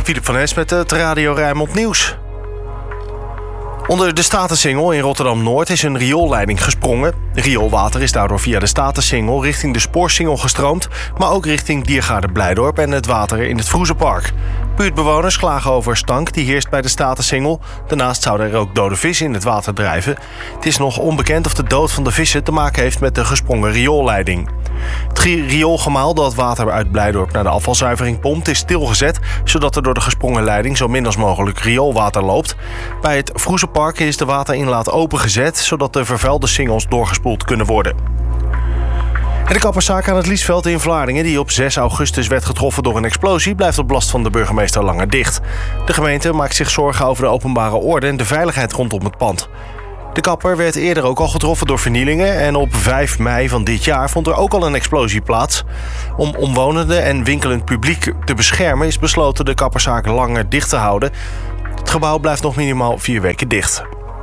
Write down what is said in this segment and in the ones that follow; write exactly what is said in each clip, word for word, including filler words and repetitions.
Philip van Es met het Radio Rijnmond Nieuws. Onder de Statensingel in Rotterdam-Noord is een rioolleiding gesprongen. Rioolwater is daardoor via de Statensingel richting de Spoorsingel gestroomd, maar ook richting Diergaarde Blijdorp en het water in het Vroezenpark. Buurtbewoners klagen over stank die heerst bij de Statensingel. Daarnaast zouden er ook dode vissen in het water drijven. Het is nog onbekend of de dood van de vissen te maken heeft met de gesprongen rioolleiding. Het rioolgemaal dat water uit Blijdorp naar de afvalzuivering pompt is stilgezet, zodat er door de gesprongen leiding zo min als mogelijk rioolwater loopt. Bij het Vroezenpark is de waterinlaat opengezet, zodat de vervuilde singels doorgespoeld kunnen worden. En de kapperszaak aan het Liesveld in Vlaardingen, die op zes augustus werd getroffen door een explosie, blijft op last van de burgemeester langer dicht. De gemeente maakt zich zorgen over de openbare orde en de veiligheid rondom het pand. De kapper werd eerder ook al getroffen door vernielingen en op vijf mei van dit jaar vond er ook al een explosie plaats. Om omwonenden en winkelend publiek te beschermen is besloten de kapperszaak langer dicht te houden. Het gebouw blijft nog minimaal vier weken dicht.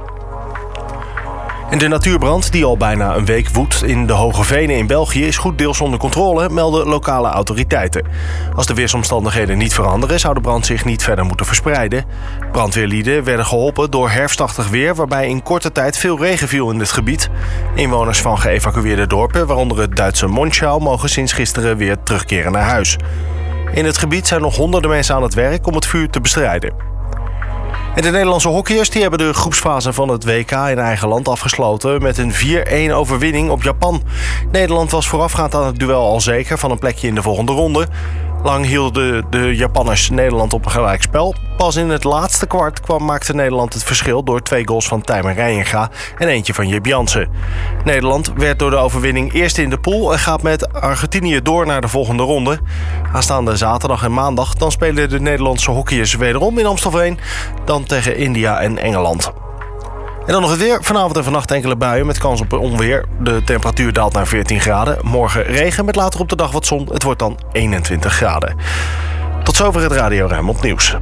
En de natuurbrand, die al bijna een week woedt in de Hoge Venen in België, is goed deels onder controle, melden lokale autoriteiten. Als de weersomstandigheden niet veranderen, zou de brand zich niet verder moeten verspreiden. Brandweerlieden werden geholpen door herfstachtig weer, waarbij in korte tijd veel regen viel in het gebied. Inwoners van geëvacueerde dorpen, waaronder het Duitse Monschau, mogen sinds gisteren weer terugkeren naar huis. In het gebied zijn nog honderden mensen aan het werk om het vuur te bestrijden. En de Nederlandse hockeyers die hebben de groepsfase van het W K in eigen land afgesloten met een vier-een overwinning op Japan. Nederland was voorafgaand aan het duel al zeker van een plekje in de volgende ronde. Lang hielden de Japanners Nederland op een gelijkspel. Pas in het laatste kwart kwam, maakte Nederland het verschil door twee goals van Tijmen Reijinga en eentje van Jip Jansen. Nederland werd door de overwinning eerst in de pool en gaat met Argentinië door naar de volgende ronde. Aanstaande zaterdag en maandag dan spelen de Nederlandse hockeyers wederom in Amstelveen, dan tegen India en Engeland. En dan nog het weer. Vanavond en vannacht enkele buien met kans op onweer. De temperatuur daalt naar veertien graden. Morgen regen met later op de dag wat zon. Het wordt dan eenentwintig graden. Tot zover het Radio Rijnmond Nieuws.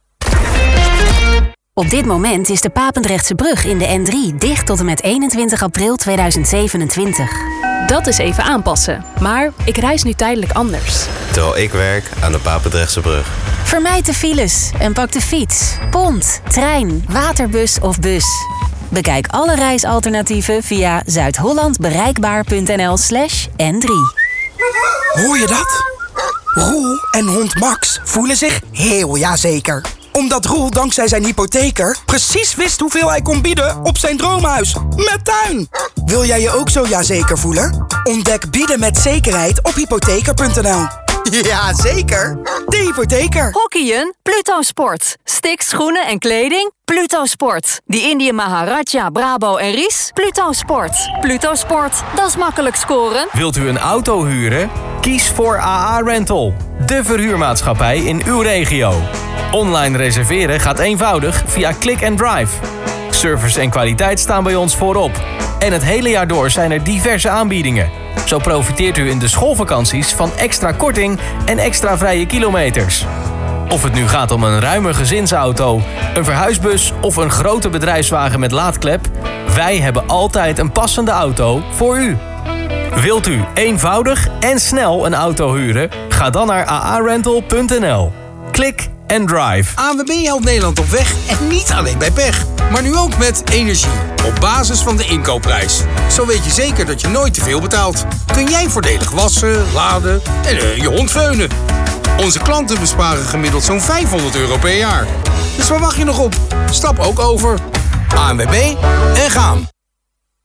Op dit moment is de Papendrechtse brug in de N drie dicht tot en met eenentwintig april tweeduizend zevenentwintig. Dat is even aanpassen. Maar ik reis nu tijdelijk anders. Terwijl ik werk aan de Papendrechtse brug. Vermijd de files en pak de fiets, pont, trein, waterbus of bus. Bekijk alle reisalternatieven via zuidhollandbereikbaar.nl slash N drie. Hoor je dat? Roel en hond Max voelen zich heel jazeker. Omdat Roel dankzij zijn hypotheker precies wist hoeveel hij kon bieden op zijn droomhuis. Met tuin! Wil jij je ook zo jazeker voelen? Ontdek bieden met zekerheid op hypotheker punt n l. Ja, zeker. De hypotheker. Hockeyen? Pluto Sport. Sticks, schoenen en kleding? Pluto Sport. Die Indië Maharaja, Brabo en Ries? Pluto Sport. Pluto Sport, dat is makkelijk scoren. Wilt u een auto huren? Kies voor A A Rental. De verhuurmaatschappij in uw regio. Online reserveren gaat eenvoudig via Click and Drive. Service en kwaliteit staan bij ons voorop. En het hele jaar door zijn er diverse aanbiedingen. Zo profiteert u in de schoolvakanties van extra korting en extra vrije kilometers. Of het nu gaat om een ruime gezinsauto, een verhuisbus of een grote bedrijfswagen met laadklep, wij hebben altijd een passende auto voor u. Wilt u eenvoudig en snel een auto huren? Ga dan naar a a rental punt n l. Klik en drive. A N W B helpt Nederland op weg en niet alleen bij pech. Maar nu ook met energie. Op basis van de inkoopprijs. Zo weet je zeker dat je nooit te veel betaalt. Kun jij voordelig wassen, laden en uh, je hond veunen. Onze klanten besparen gemiddeld zo'n vijfhonderd euro per jaar. Dus waar wacht je nog op? Stap ook over. A N W B en gaan.